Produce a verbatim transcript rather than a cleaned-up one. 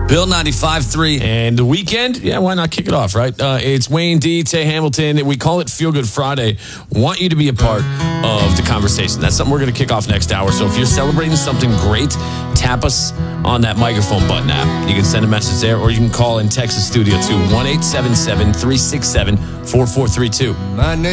Bill ninety-five point three. And the weekend, yeah, why not kick it off, right? Uh, it's Wayne D, Tay Hamilton. We call it Feel Good Friday. Want you to be a part of the conversation. That's something we're going to kick off next hour. So if you're celebrating something great, tap us on that microphone button app. You can send a message there, or you can call and text the studio to one eight seven seven, three six seven, four four three two. My name